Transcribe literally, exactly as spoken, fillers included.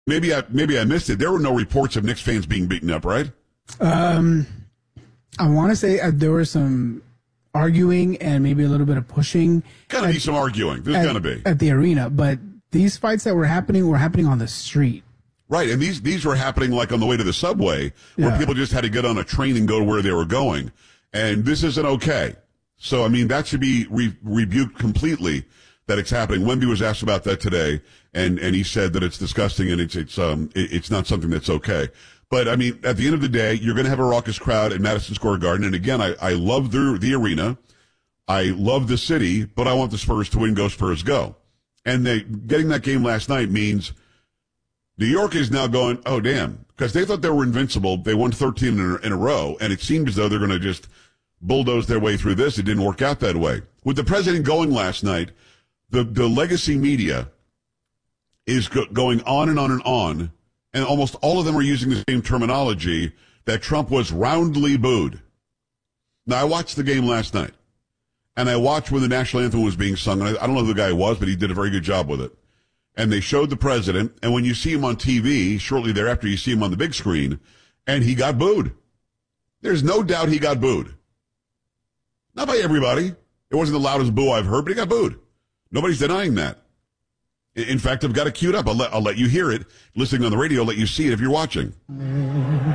Maybe I maybe I missed it. There were no reports of Knicks fans being beaten up, right? Um, I want to say uh, there was some arguing and maybe a little bit of pushing. Gotta at, be some arguing. There's at, gonna be at the arena, but these fights that were happening were happening on the street. Right, and these these were happening like on the way to the subway, where Yeah. people just had to get on a train and go to where they were going. And this isn't okay. So, I mean, that should be re- rebuked completely that it's happening. Wemby was asked about that today, and, and he said that it's disgusting and it's it's um it, it's not something that's okay. But, I mean, at the end of the day, you're going to have a raucous crowd at Madison Square Garden. And, again, I, I love the, the arena. I love the city, but I want the Spurs to win. Go Spurs, go. And they getting that game last night means New York is now going, oh, damn, because they thought they were invincible. They won thirteen in a, in a row, and it seemed as though they're going to just bulldoze their way through this. It didn't work out that way. With the president going last night, the, the legacy media is go- going on and on and on, and almost all of them are using the same terminology, that Trump was roundly booed. Now, I watched the game last night, and I watched when the national anthem was being sung, and I, I don't know who the guy was, but he did a very good job with it. And they showed the president, and when you see him on T V, shortly thereafter you see him on the big screen, and he got booed. There's no doubt he got booed. Not by everybody. It wasn't the loudest boo I've heard, but he got booed. Nobody's denying that. In fact, I've got it queued up. I'll let, I'll let you hear it. Listening on the radio, I'll let you see it if you're watching.